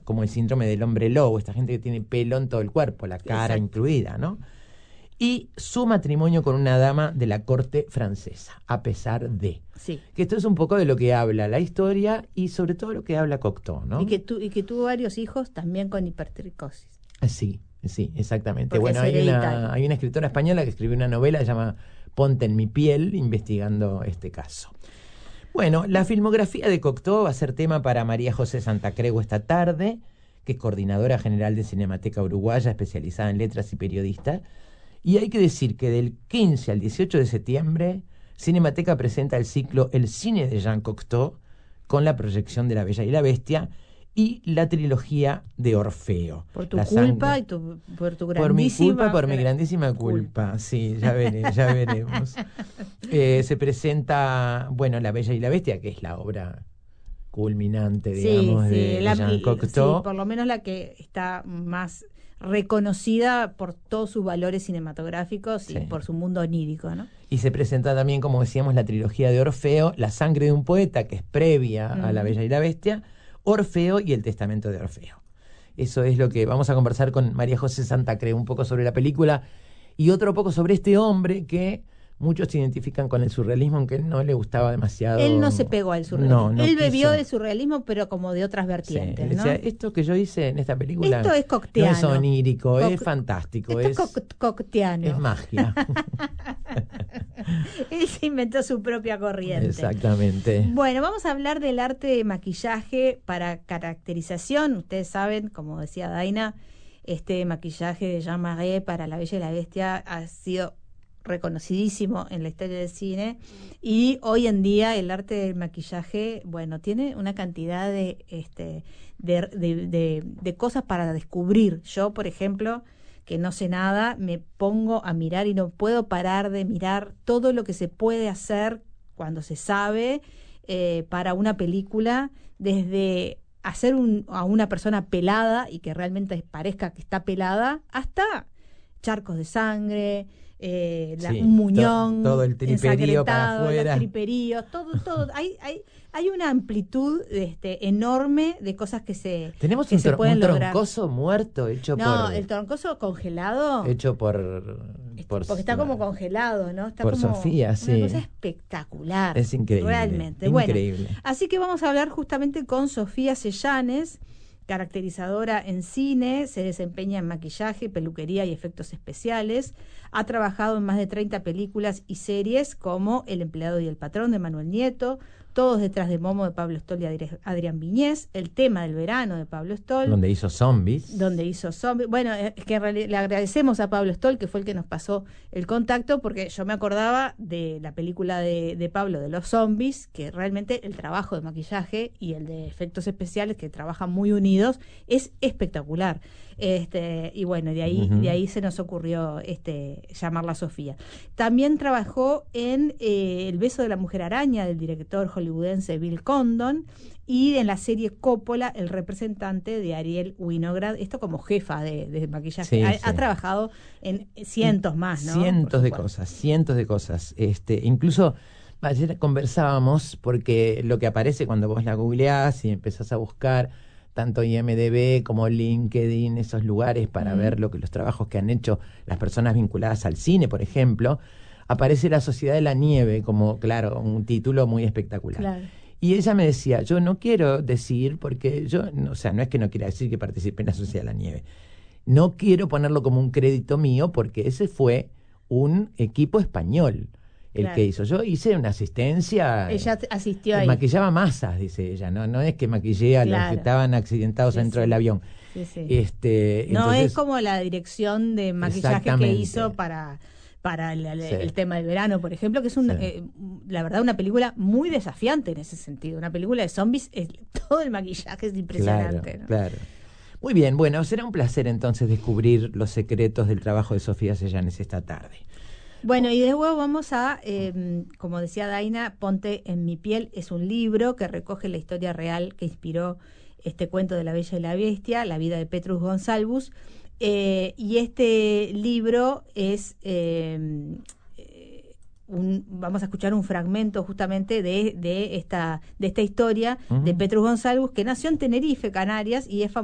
como el síndrome del hombre lobo, esta gente que tiene pelo en todo el cuerpo, la cara Exacto. incluida, ¿no? Y su matrimonio con una dama de la corte francesa, a pesar de. Sí. Que esto es un poco de lo que habla la historia y sobre todo lo que habla Cocteau, ¿no? Y que tuvo varios hijos también con hipertricosis. Sí, exactamente. Porque Bueno, es hereditario. hay una escritora española que escribió una novela que se llama Ponte en mi piel, investigando este caso. Bueno, la filmografía de Cocteau va a ser tema para María José Santacreu esta tarde, que es coordinadora general de Cinemateca Uruguaya, especializada en letras y periodista. Y hay que decir que del 15 al 18 de septiembre, Cinemateca presenta el ciclo El cine de Jean Cocteau, con la proyección de La Bella y la Bestia y la trilogía de Orfeo. Por tu La culpa sangre- y por tu Por mi grandísima... culpa, por mi grandísima culpa. Sí, ya veremos. Se presenta, bueno, La Bella y la Bestia, que es la obra culminante, digamos, de Jean Cocteau. Sí, por lo menos la que está más reconocida por todos sus valores cinematográficos Sí. y por su mundo onírico, ¿no? Y se presenta también, como decíamos, la trilogía de Orfeo, La sangre de un poeta, que es previa a La Bella y la Bestia, Orfeo y El testamento de Orfeo. Eso es lo que vamos a conversar con María José Santacreu, un poco sobre la película y otro poco sobre este hombre que muchos se identifican con el surrealismo, aunque no le gustaba demasiado. Él no se pegó al surrealismo. No Él bebió quiso. del surrealismo, pero como de otras Sí, vertientes, él ¿no? decía, esto que yo hice en esta película Esto es cocteano. no es onírico, es fantástico, Esto es cocteano. es magia. Él se inventó su propia corriente. Exactamente. Bueno, vamos a hablar del arte de maquillaje para caracterización. Ustedes saben, como decía Daina, este maquillaje de Jean Marais para La Bella y la Bestia ha sido reconocidísimo en la historia del cine, y hoy en día el arte del maquillaje, bueno, tiene una cantidad de cosas para descubrir. Yo, por ejemplo, que no sé nada, me pongo a mirar y no puedo parar de mirar todo lo que se puede hacer cuando se sabe para una película, desde hacer a una persona pelada y que realmente parezca que está pelada, hasta charcos de sangre, Sí, un muñón, todo el triperío para ensangretado, afuera. los triperios, todo. Hay una amplitud enorme de cosas que se Tenemos que se pueden un lograr. troncoso muerto hecho por... El troncoso congelado, Hecho por porque está como congelado, ¿no? Está por como Sofía, sí. una cosa espectacular. Es increíble. Realmente. Increíble. Bueno, así que vamos a hablar justamente con Sofía Sellanes, caracterizadora en cine, se desempeña en maquillaje, peluquería y efectos especiales. Ha trabajado en más de 30 películas y series como El empleado y el patrón de Manuel Nieto, Todos detrás de Momo de Pablo Stoll y Adrián Viñés, El tema del verano de Pablo Stoll. Donde hizo Zombies. Bueno, es que en realidad le agradecemos a Pablo Stoll, que fue el que nos pasó el contacto, porque yo me acordaba de la película de Pablo de los zombies, que realmente el trabajo de maquillaje y el de efectos especiales, que trabajan muy unidos, es espectacular. Y bueno, de ahí se nos ocurrió llamarla Sofía. También trabajó en El beso de la mujer araña del director hollywoodense Bill Condon, y en la serie Coppola, el representante de Ariel Winograd, esto como jefa de maquillaje. Sí, ha trabajado en cientos más, ¿no? Cientos de cosas. Incluso ayer conversábamos, porque lo que aparece cuando vos la googleás y empezás a buscar tanto IMDb como LinkedIn, esos lugares para ver los trabajos que han hecho las personas vinculadas al cine, por ejemplo, aparece La Sociedad de la Nieve como, claro, un título muy espectacular. Claro. Y ella me decía, yo no quiero decir, porque no es que no quiera decir que participé en La Sociedad de la Nieve, no quiero ponerlo como un crédito mío, porque ese fue un equipo español el que hizo. Yo hice una asistencia. Ella asistió ahí. Maquillaba masas, dice ella. No es que maquillé a los que estaban accidentados dentro del avión. Sí, sí. No entonces, es como la dirección de maquillaje que hizo para el tema del verano, por ejemplo, que es la verdad una película muy desafiante en ese sentido. Una película de zombies, todo el maquillaje es impresionante. Claro, ¿no? claro. Muy bien, bueno, será un placer entonces descubrir los secretos del trabajo de Sofía Sellanes esta tarde. Bueno, y de nuevo vamos a, como decía Daina, Ponte en mi piel, es un libro que recoge la historia real que inspiró este cuento de La Bella y la Bestia, la vida de Petrus Gonsalvus, y este libro es, vamos a escuchar un fragmento justamente de esta historia de Petrus Gonsalvus, que nació en Tenerife, Canarias, y es famoso